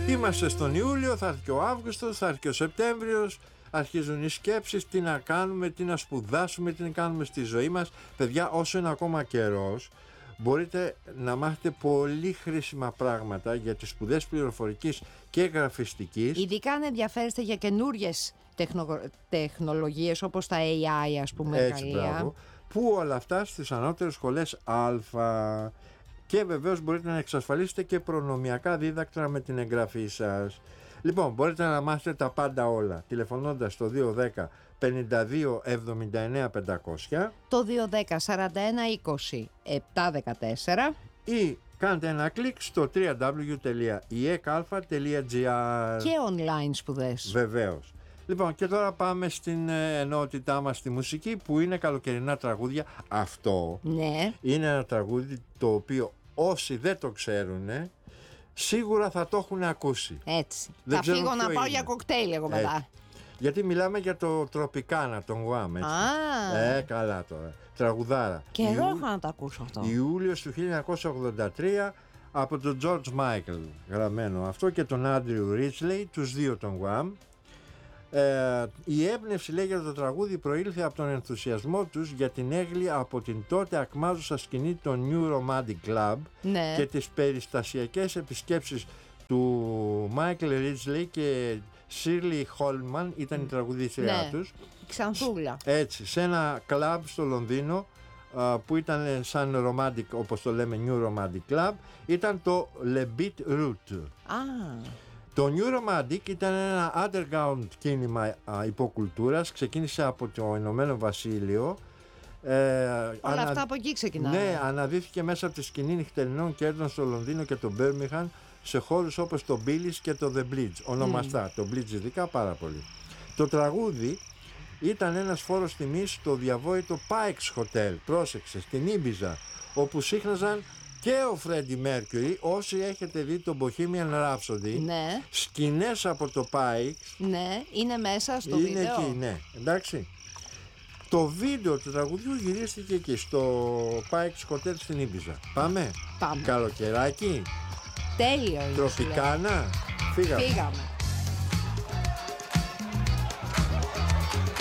Είμαστε στον Ιούλιο, θα έρθει και ο Αύγουστος, θα έρθει και ο Σεπτέμβριος. Αρχίζουν οι σκέψεις, τι να κάνουμε, τι να σπουδάσουμε, τι να κάνουμε στη ζωή μας. Παιδιά, όσο είναι ακόμα καιρός, μπορείτε να μάθετε πολύ χρήσιμα πράγματα για τις σπουδές πληροφορικής και γραφιστικής. Ειδικά αν ενδιαφέρεστε για καινούριες τεχνολογίες όπως τα AI, ας πούμε. Έτσι, μπράβο. Που όλα αυτά στις ανώτερες σχολές Α. Και βεβαίως μπορείτε να εξασφαλίσετε και προνομιακά δίδακτρα με την εγγραφή σας. Λοιπόν, μπορείτε να μάθετε τα πάντα όλα τηλεφωνώντας στο 210 52 79 500, το 210 41 20 714 ή κάντε ένα κλικ στο www.iekαλφα.gr. και online σπουδές. Βεβαίως. Λοιπόν, και τώρα πάμε στην ενότητά μας στη μουσική, που είναι καλοκαιρινά τραγούδια. Αυτό Ναι. είναι ένα τραγούδι το οποίο όσοι δεν το ξέρουν σίγουρα θα το έχουν ακούσει. Έτσι. Δεν Θα ξέρω φύγω να ποιο πάω είναι. για κοκτέιλ εγώ μετά. Γιατί μιλάμε για το Τροπικάνα, τον Γουάμ, έτσι. Καλά τώρα. Τραγουδάρα. Καιρό έχω να το ακούσω αυτό. Ιούλιος του 1983 από τον George Michael γραμμένο αυτό και τον Andrew Ridgeley, τους δύο τον Γουάμ. Η έμπνευση, λέει, για το τραγούδι προήλθε από τον ενθουσιασμό τους για την έγκλη από την τότε ακμάζουσα σκηνή των New Romantic Club, Ναι. και τις περιστασιακές επισκέψεις του Michael Ridgeley και Shirley Holman, ήταν η τραγουδίστρια Ναι. τους. Ξανθούλα. Έτσι, σε ένα κλαμπ στο Λονδίνο που ήταν σαν romantic, όπως το λέμε, New Romantic Club, ήταν το Le Beat Route. Το New Romantic ήταν ένα underground κίνημα υποκουλτούρας, ξεκίνησε από το Ηνωμένο Βασίλειο. Όλα αυτά από εκεί ξεκινάνε. Ναι, αναδύθηκε μέσα από τη σκηνή νυχτερινών κέντρων στο Λονδίνο και το Birmingham σε χώρους όπως το Billy's και το The Bridge, ονομαστά. Το Bridge ειδικά πάρα πολύ. Το τραγούδι ήταν ένας φόρος τιμής στο διαβόητο Pike's Hotel, πρόσεξε, στην Ήμπιζα, όπου σύχναζαν και ο Freddie Mercury. Όσοι έχετε δει το Bohemian Rhapsody, Ναι. σκηνές από το Pike's, Ναι, είναι μέσα στο είναι βίντεο. εκεί, ναι, εντάξει. Το βίντεο του τραγουδιού γυρίστηκε εκεί στο Pike's Hotel στην Ήμπιζα. Πάμε. Πάμε. Καλοκαιράκι. Τέλειο. Τροπικάνα. Φύγαμε. Φύγαμε.